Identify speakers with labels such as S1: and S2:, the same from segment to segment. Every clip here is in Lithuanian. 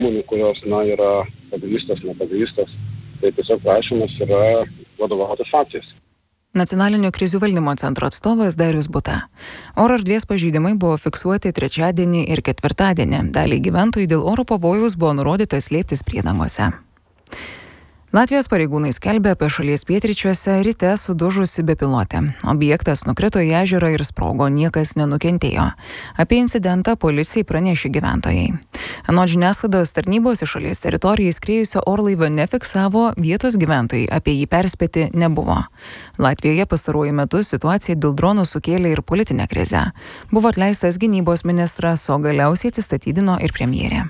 S1: įmonių, kurios, yra pagrįstos, nepagrįstos. Tai tiesiog prašymas yra vadovautis faktais.
S2: Nacionalinio krizių valdymo centro atstovas Darius Buta. Oro erdvės pažeidimai buvo fiksuoti trečiadienį ir ketvirtadienį. Daliai gyventojų dėl oro pavojaus buvo nurodyta slėptis priedangose. Latvijos pareigūnai skelbia apie šalies pietryčiuose ryte sudužusi bepilotę. Objektas nukrito į ežerą ir sprogo, niekas nenukentėjo. Apie incidentą policijai pranešė gyventojai. Anot žiniasklaidos tarnybos iš šalies teritorijai skriejusio orlaivio nefiksavo, vietos gyventojai apie jį perspėti nebuvo. Latvijoje pastaruoju metu situacija dėl dronų sukėlė ir politinę krizę. Buvo atleistas gynybos ministras, o galiausiai atsistatydino ir premjerė.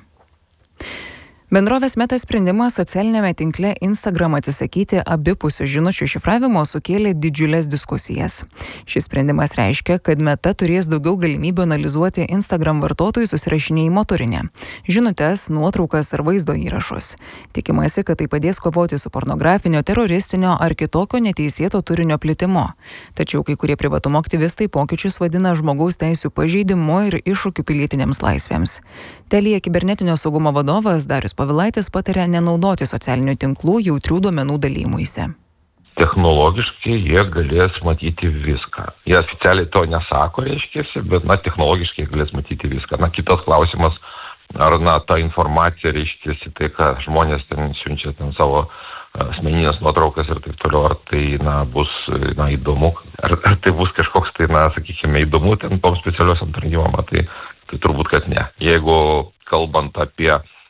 S2: Bendrovės Meta sprendimas socialinėme tinkle Instagram atsisakyti abipusių žinučių šifravimo sukėlė didžiulės diskusijas. Šis sprendimas reiškia, kad Meta turės daugiau galimybių analizuoti Instagram vartotojų susirašinėjimo turinį, žinutes, nuotraukas ar vaizdo įrašus. Tikimasi, kad tai padės kovoti su pornografinio, teroristinio ar kitokio neteisėto turinio plitimu. Tačiau kai kurie privatumo aktyvistai pokyčius vadina žmogaus teisių pažeidimu ir iššūkiu pilietinėms laisvėms. Telia kibernetinio saugumo vadovas Darius Povilaitis pataria nenaudoti socialinių tinklų jautrių duomenų dalymuisi.
S3: Technologiškai jie galės matyti viską. Jie oficialiai to nesako, reiškiasi, bet technologiškai galės matyti viską. Kitas klausimas, ar ta informacija, reiškiasi, tai ką žmonės ten siunčia savo asmeninės nuotraukas ir taip toliau, ar tai bus įdomu, ar tai bus kažkoks sakykime, įdomu tom specialiosiam tarnybom, tai turbūt, kad ne. Jeigu kalbant apie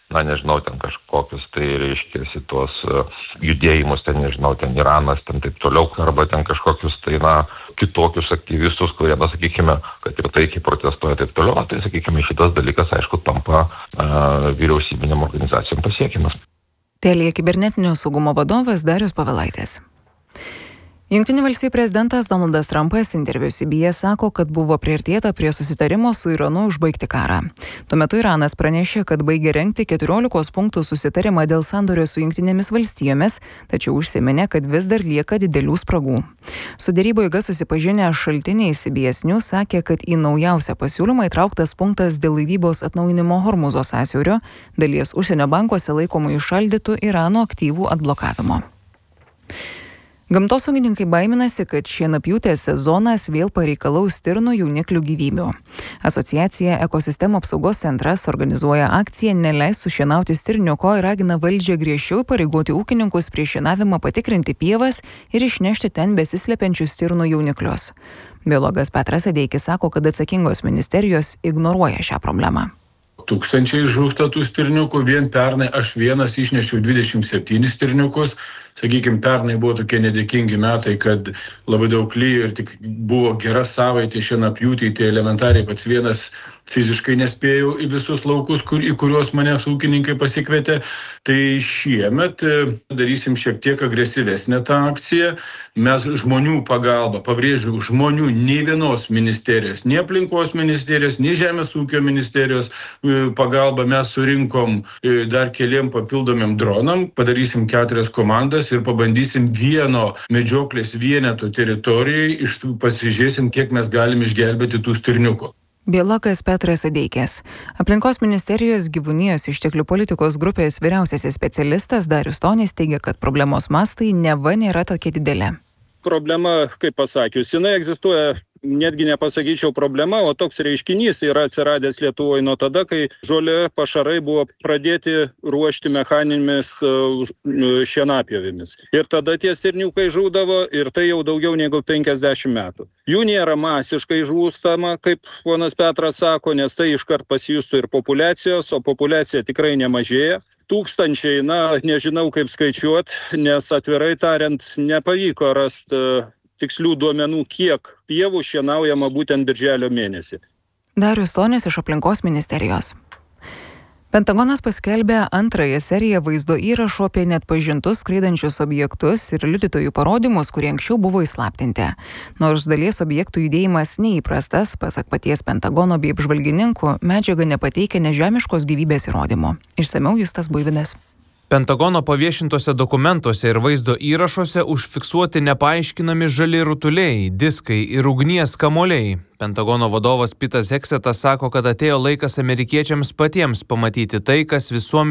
S3: kažkokius, tai reiškia tuos judėjimus, Iranas, taip toliau, arba kažkokius, kitokius aktyvistus, kurie, sakykime, kad ir taikiai protestuoja taip toliau, tai, sakykime, šitas dalykas, aišku, tampa vyriausybinėm organizacijom pasiekimas.
S2: Telia kibernetinio saugumo vadovas Darius Povilaitis. Jungtinių valstijų prezidentas Donaldas Trumpas interviu CBS sako, kad buvo priartėta prie susitarimo su Iranu užbaigti karą. Tuo metu Iranas pranešė, kad baigė rengti 14 punktų susitarimą dėl sandorio su Jungtinėmis valstijomis, tačiau užsiminė, kad vis dar lieka didelių spragų. Su derybų eiga susipažinę šaltiniai CBS News sakė, kad į naujausią pasiūlymą įtrauktas punktas dėl laivybos atnaujinimo Hormuzo sąsiaurio, dalies užsienio bankuose laikomų įšaldytų Irano aktyvų atblokavimo. Gamtosaugininkai baiminasi, kad šienapjūtės sezonas vėl pareikalaus stirnų jauniklių gyvybių. Asociacija Ekosistemų apsaugos centras organizuoja akciją Neleis sušienauti stirniuko ir ragina valdžią griežčiau įpareigoti ūkininkus prieš šienavimą patikrinti pievas ir išnešti ten besislepiančius stirnų jauniklius. Biologas Petras Adeikis sako, kad atsakingos ministerijos ignoruoja šią problemą.
S4: Tūkstančiai žūsta tų stirniukų, vien pernai aš vienas išnešiau 27 stirniukus. Sakykime, pernai buvo tokie nedėkingi metai, kad labai daug lyjo ir tik buvo gera savaitė šienapjūtį, tai elementariai pats vienas fiziškai nespėjau į visus laukus, į kuriuos manęs ūkininkai pasikvietė. Tai šiemet darysim šiek tiek agresyvesnę tą akciją. Mes žmonių pagalba, pabrėžiu, žmonių, nei vienos ministerijos, nei aplinkos ministerijos, nei žemės ūkio ministerijos pagalba mes surinkom dar keliem papildomiem dronam, padarysim 4 komandas ir pabandysim vieno medžioklės vieneto teritorijai, pasižiūrėsim, kiek mes galim išgelbėti tų stirniukų.
S2: Biologas Petras Adeikis. Aplinkos ministerijos gyvūnijos išteklių politikos grupės vyriausiasis specialistas Darius Stonis teigia, kad problemos mastai neva nėra tokie dideli.
S5: Problema, kaip pasakius, jinai egzistuoja, netgi nepasakyčiau problema, o toks reiškinys yra atsiradęs Lietuvoje nuo tada, kai žolė pašarai buvo pradėti ruošti mechaninėmis šienapjovėmis. Ir tada tie stirniukai žūdavo ir tai jau daugiau negu 50 metų. Jų nėra masiškai žūstama, kaip ponas Petras sako, nes tai iškart pasijustų ir populiacijos, o populiacija tikrai nemažėja. Tūkstančiai, nežinau kaip skaičiuot, nes atvirai tariant nepavyko rasti tikslių duomenų, kiek pievų šienaujama būtent birželio mėnesį.
S2: Darius Stonis iš aplinkos ministerijos. Pentagonas paskelbė antrąją seriją vaizdo įrašų apie neatpažintus skraidančius objektus ir liudytojų parodymus, kurie anksčiau buvo įslaptinti. Nors dalies objektų judėjimas neįprastas, pasak paties Pentagono bei apžvalgininkų, medžiaga nepateikia nežemiškos gyvybės įrodymų. Išsamiau Justas Buivydas.
S6: Pentagono paviešintose dokumentuose ir vaizdo įrašuose užfiksuoti nepaaiškinami žali rutuliai, diskai ir ugnies kamuoliai. Pentagono vadovas Pitas Heksetas sako, kad atėjo laikas amerikiečiams patiems pamatyti tai, kas visuomenėje